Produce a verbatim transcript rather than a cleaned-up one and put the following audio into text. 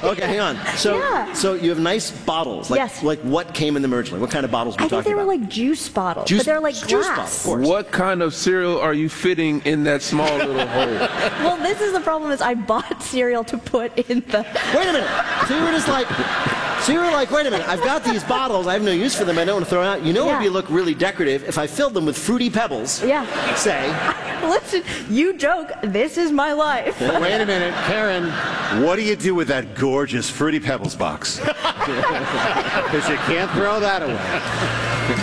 Okay, hang on. So, Yeah. so you have nice bottles. Like, Yes. like what came in the merge line? What kind of bottles were I we think talking they were about? like juice bottles, Juice- but they're like juice glass. bottles, of course. What kind of cereal are you fitting in that small little hole? Well, this is the problem: is I bought cereal to put in the. Wait a minute. So you were just like, so you were like, wait a minute. I've got these bottles. I have no use for them. I don't want to throw them out. You know, Yeah. it would be look really decorative if I filled them with fruity pebbles. Yeah. Say. Listen, you joke. This is my life. Wait a minute, Karen. What do you do with that gorgeous Fruity Pebbles box? Because you can't throw that away.